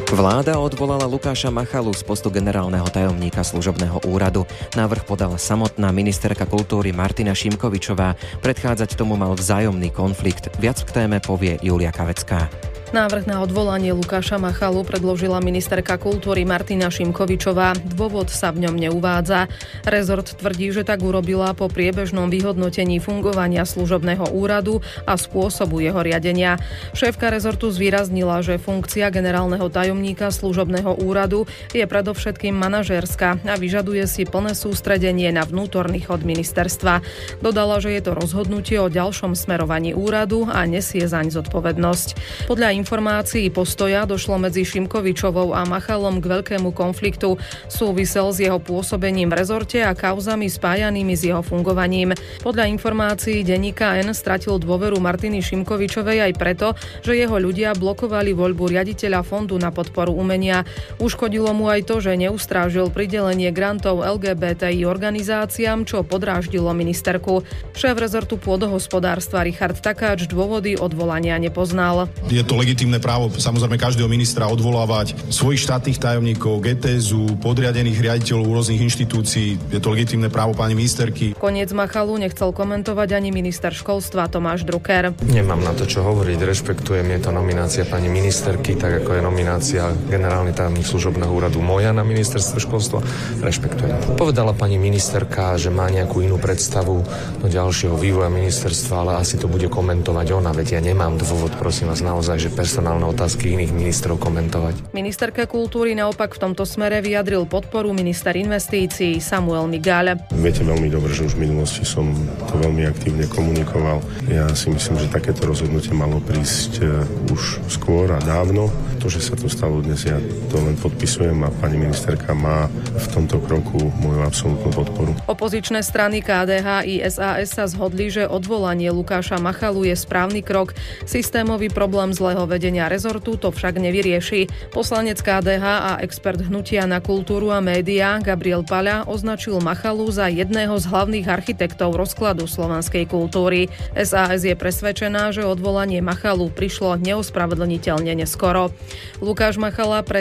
Vláda odvolala Lukáša Machalu z postu generálneho tajomníka služobného úradu. Návrh podala samotná ministerka kultúry Martina Šimkovičová. Predchádzať tomu mal vzájomný konflikt. Viac k téme povie Julia Kavecká. Návrh na odvolanie Lukáša Machalu predložila ministerka kultúry Martina Šimkovičová. Dôvod sa v ňom neuvádza. Rezort tvrdí, že tak urobila po priebežnom vyhodnotení fungovania služobného úradu a spôsobu jeho riadenia. Šéfka rezortu zvýraznila, že funkcia generálneho tajomníka služobného úradu je predovšetkým manažérska a vyžaduje si plné sústredenie na vnútorný chod ministerstva. Dodala, že je to rozhodnutie o ďalšom smerovaní úradu a nesie zaň zodpovednosť. Podľa informácií Postoja došlo medzi Šimkovičovou a Machalom k veľkému konfliktu. Súvisel s jeho pôsobením v rezorte a kauzami spájanými s jeho fungovaním. Podľa informácií denníka N stratil dôveru Martiny Šimkovičovej aj preto, že jeho ľudia blokovali voľbu riaditeľa Fondu na podporu umenia. Uškodilo mu aj to, že neustrážil pridelenie grantov LGBTI organizáciám, čo podráždilo ministerku. Šéf rezortu pôdohospodárstva Richard Takáč dôvody odvolania nepoznal. Je to legitímne právo samozrejme každého ministra odvolávať svojich štátnych tajomníkov, GTSu, podriadených riaditeľov rôznych inštitúcií. Je to legitímne právo pani ministerky. Koniec Machalu nechcel komentovať ani minister školstva Tomáš Drucker. Nemám na to čo hovoriť, rešpektujem, je to nominácia pani ministerky, tak ako je nominácia generálny tajomník služobného úradu moja na ministerstve školstva, rešpektujem. Povedala pani ministerka, že má nejakú inú predstavu do ďalšieho vývoja ministerstva, ale asi to bude komentovať ona, veď ja nemám dôvod, prosím vás, naozaj, že personálne otázky iných ministrov komentovať. Ministerke kultúry naopak v tomto smere vyjadril podporu minister investícií Samuel Migáľ. Viete veľmi dobre, že už v minulosti som to veľmi aktívne komunikoval. Ja si myslím, že takéto rozhodnutie malo prísť už skôr a dávno. To, že sa to stalo dnes, ja to len podpisujem a pani ministerka má v tomto kroku moju absolútnu podporu. Opozičné strany KDH i SAS sa zhodli, že odvolanie Lukáša Machalu je správny krok. Systémový problém zlého vedenia rezortu to však nevyrieši. Poslanec KDH a expert hnutia na kultúru a médiá Gabriel Paľa označil Machalu za jedného z hlavných architektov rozkladu slovanskej kultúry. SAS je presvedčená, že odvolanie Machalu prišlo neospravedlniteľne neskoro. Lukáš Machala pre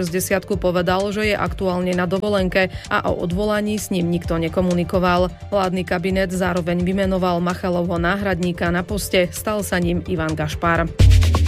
360 povedal, že je aktuálne na dovolenke a o odvolaní s ním nikto nekomunikoval. Vládny kabinet zároveň vymenoval Machalovho náhradníka na poste, stal sa ním Ivan Gašpar.